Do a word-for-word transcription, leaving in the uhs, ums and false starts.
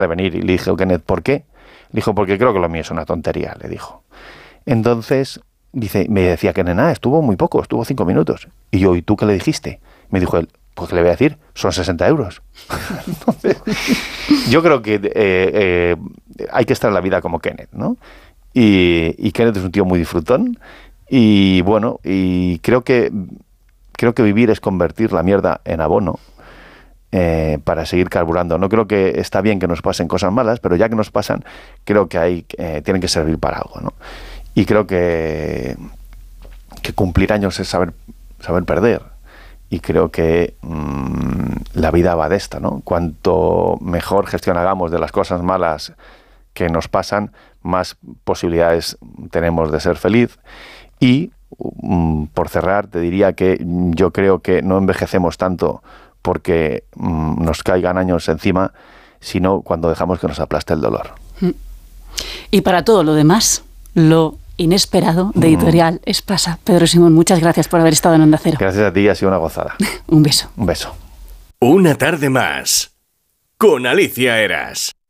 de venir. Y le dije, Kenneth, ¿por qué? Le dijo, porque creo que lo mío es una tontería, le dijo. Entonces, dice, me decía que nada, estuvo muy poco, estuvo cinco minutos. Y yo, ¿y tú qué le dijiste? Me dijo él, pues ¿qué le voy a decir? Son sesenta euros. Entonces, yo creo que eh, eh, hay que estar en la vida como Kenneth, ¿no? Y, y Kenneth es un tío muy disfrutón. Y bueno, y creo que, creo que vivir es convertir la mierda en abono. Eh, para seguir carburando. No creo que está bien que nos pasen cosas malas, pero ya que nos pasan, creo que hay, eh, tienen que servir para algo, ¿no? Y creo que, que cumplir años es saber, saber perder. Y creo que mmm, la vida va de esta, ¿no? Cuanto mejor gestión hagamos de las cosas malas que nos pasan, más posibilidades tenemos de ser feliz. Y, mmm, por cerrar, te diría que yo creo que no envejecemos tanto porque mmm, nos caigan años encima, sino cuando dejamos que nos aplaste el dolor. Y para todo lo demás, lo inesperado de Editorial mm. Espasa. Pedro Simón, muchas gracias por haber estado en Onda Cero. Gracias a ti, ha sido una gozada. Un beso. Un beso. Una tarde más, con Alicia Eras.